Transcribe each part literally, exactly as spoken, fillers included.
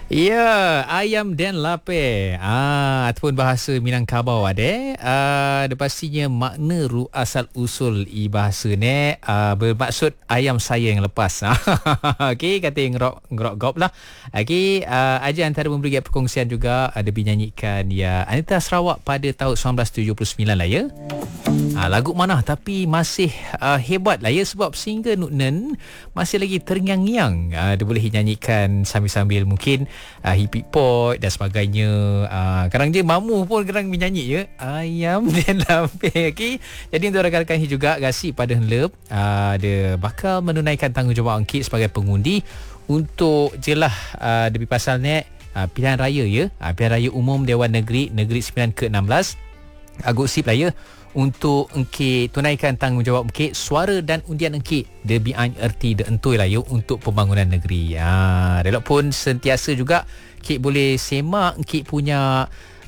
Ya, ayam dan lapeh. Ah, ataupun bahasa Minangkabau ada. Ah, dia pastinya makna ru asal usul i bahasa ni ah, bermaksud ayam saya yang lepas. Okey, kata yang ngerok ngerok gop lah. Okey, ah, Aja antara memberi perkongsian juga ada dinyanyikan ya Anita Sarawak pada tahun sembilan belas tujuh puluh sembilan lah ya. Ah, lagu mana tapi masih ah, hebat lah ya sebab single Nuknen masih lagi terngiang-ngiang. Ah, dia boleh nyanyikan sambil-sambil mungkin Uh, hipik pot dan sebagainya. uh, Kadang je mamu pun kadang menyanyi ya ayam dan lapeh. Okay? Jadi untuk rakan-rakan ini juga Gasi pada Henlep uh, dia bakal menunaikan tanggungjawab angkit sebagai pengundi untuk jelah uh, lebih pasal ni uh, pilihan raya ya uh, pilihan raya umum Dewan Negeri Negeri sembilan ke enam belas Agak sip lah ya untuk engkit tunaikan tanggungjawab engkit suara dan undian engkit dia bian erti de entui lah ya untuk pembangunan negeri. Ha, relak pun sentiasa juga engkit boleh semak engkit punya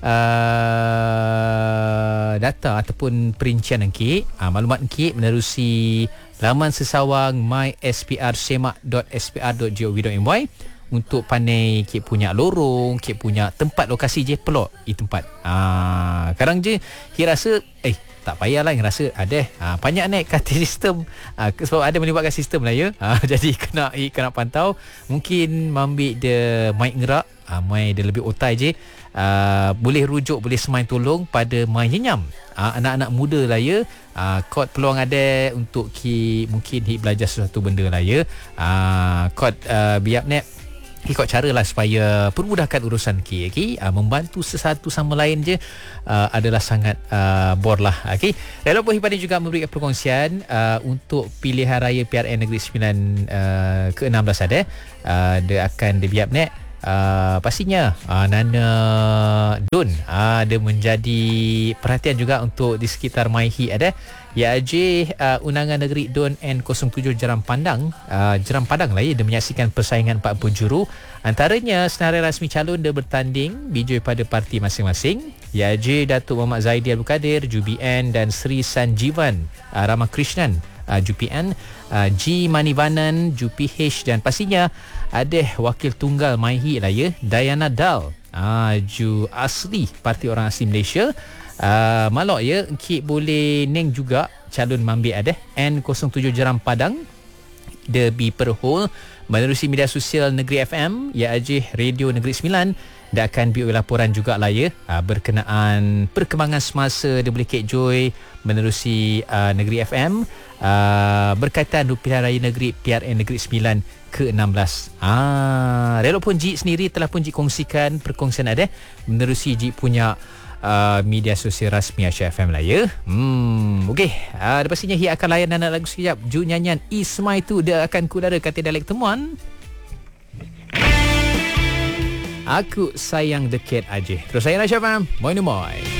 uh, data ataupun perincian engkit, ha, maklumat engkit menerusi laman sesawang my s p r semak dot s p r dot gov dot m y untuk pandai kit punya lorong, kit punya tempat lokasi je pelok i tempat. Ah, kadang je kira rasa eh tak payahlah yang rasa ada ah, banyak naik kat sistem ah, sebab ada melibatkan sistem lah ya. Ah, jadi kena i kena pantau mungkin ambil dia mic ngerak, ah, mic dia lebih otai je. Uh, boleh rujuk, boleh semai tolong pada mai nyenyam uh, anak-anak muda lah ya. uh, Kod peluang ada untuk ki mungkin hi belajar sesuatu benda lah ya. uh, Kod uh, biap net ikut cara lah supaya permudahkan urusan ki, okay? uh, membantu sesatu sama lain je uh, adalah sangat uh, bor lah. Okay? Lalu pun Hipani juga memberikan perkongsian uh, untuk pilihan raya P R N Negeri sembilan uh, ke enam belas ada. uh, Dia akan dibiap net Uh, pastinya uh, Nana Dun uh, dia menjadi perhatian juga untuk di sekitar Maihi ada ya J uh, Undangan Negeri Dun N kosong tujuh Jeram Pandang uh, Jeram Padang lah ya. Dia menyaksikan persaingan empat puluh juru, antaranya senarai rasmi calon dia bertanding bijoi pada parti masing-masing. Ya J Datuk Muhammad Zaidi Abdul Kadir J B N dan Sri Sanjivan uh, Ramakrishnan uh, J P N, uh, G Manivanan J P H dan pastinya ada wakil tunggal Maihi lah ya Diana Dal uh, Ju asli Parti Orang Asli Malaysia. uh, Malok ya engkit boleh neng juga calon mambik ada N kosong tujuh Jeram Padang The B Perhol menerusi media sosial Negeri F M ya Ajih Radio Negeri sembilan. Dia akan biar laporan juga lah ya uh, berkenaan perkembangan semasa dia boleh kek joy menerusi uh, Negeri F M uh, berkaitan pilihan raya negeri P R N Negeri sembilan ke enam belas. Ah, Relok pun Jik sendiri telah pun Jik kongsikan perkongsian ada menerusi Jik punya uh, media sosial rasmi Aisyah F M lah ya. Hmm, okey. Uh, lepas ini Hi akan layan anak lagu sekejap. Ju nyanyian Ismai tu dia akan kudara kata dialek temuan. Aku sayang dekat aja. Terus saya Aisyah F M. Moi moi.